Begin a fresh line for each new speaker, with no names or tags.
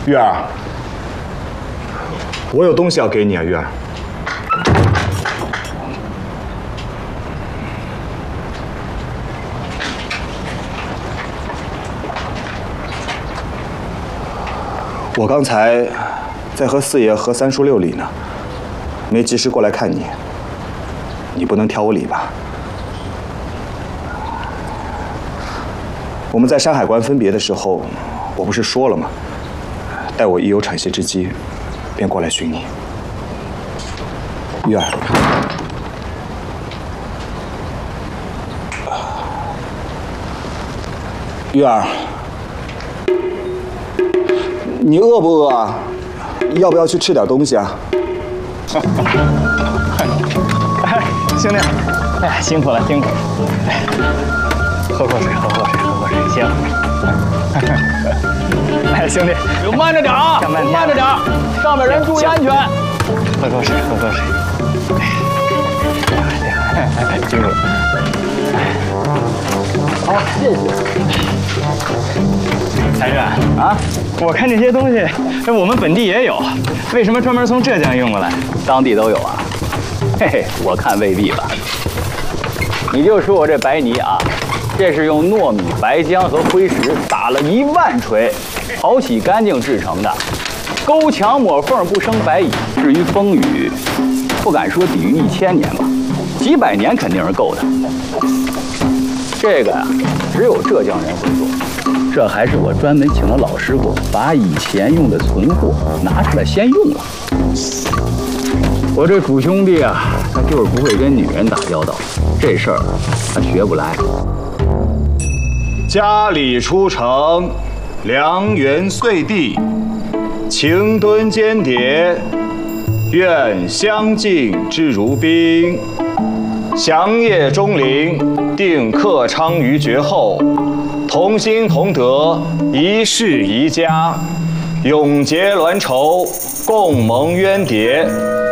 玉儿，我有东西要给你啊，玉儿。我刚才在和四爷喝3书6礼呢，没及时过来看你。你不能挑我理吧？我们在山海关分别的时候，我不是说了吗？待我一有喘息之机，便过来寻你。玉儿，玉儿，你饿不饿啊？要不要去吃点东西啊？
兄弟，哎，辛苦了，辛苦了。哎，喝口水，喝口水，喝口水，行。哎，兄弟，
慢着点啊，慢着点，上面人注意安全。
喝口水，喝口水。哎，辛苦了。好，谢谢。财神啊，我看这些东西，我们本地也有，为什么专门从浙江运过来？
当地都有啊。嘿嘿，我看未必吧。你就说我这白泥啊，这是用糯米、白浆和灰石打了1万锤，淘洗干净制成的，勾墙抹缝不生白蚁。至于风雨，不敢说抵御1000年吧，几百年肯定是够的。这个呀，只有浙江人会做。这还是我专门请了老师傅，把以前用的存货拿出来先用了。我这主兄弟啊，他就是不会跟女人打交道，这事儿他学不来。
家里出城，良缘岁地，情敦间谍，愿相敬之如宾。祥业钟灵，定克昌于绝后。同心同德，一世一家，永结鸾绸，共蒙冤蝶。